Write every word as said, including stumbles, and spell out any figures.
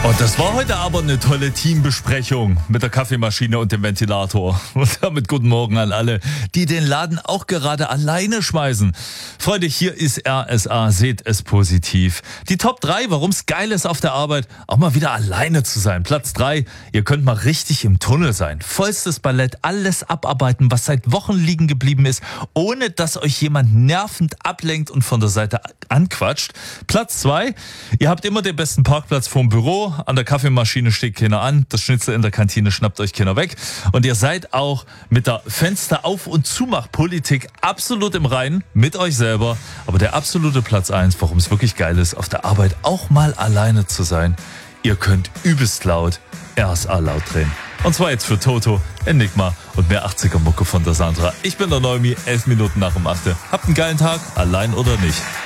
Und das war heute aber eine tolle Teambesprechung mit der Kaffeemaschine und dem Ventilator. Und damit guten Morgen an alle, die den Laden auch gerade alleine schmeißen. Freunde, hier ist R S A, seht es positiv. Die Top drei, warum es geil ist auf der Arbeit, auch mal wieder alleine zu sein. Platz drei, ihr könnt mal richtig im Tunnel sein. Vollstes Ballett, alles abarbeiten, was seit Wochen liegen geblieben ist, ohne dass euch jemand nervend ablenkt und von der Seite anquatscht. Platz zwei, ihr habt immer den besten Parkplatz vorm Büro. An der Kaffeemaschine steht keiner an, das Schnitzel in der Kantine schnappt euch keiner weg. Und ihr seid auch mit der Fenster-Auf- und Zumachpolitik absolut im Reinen mit euch selber. Aber der absolute Platz eins, warum es wirklich geil ist, auf der Arbeit auch mal alleine zu sein, ihr könnt übelst laut R S A laut drehen. Und zwar jetzt für Toto, Enigma und mehr achtziger Mucke von der Sandra. Ich bin der Neumi, elf Minuten nach um acht. Habt einen geilen Tag, allein oder nicht.